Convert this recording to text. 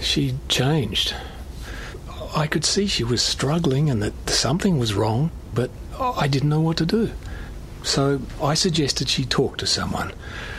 she'd changed. I could see she was struggling and that something was wrong, but I didn't know what to do. So I suggested she talk to someone.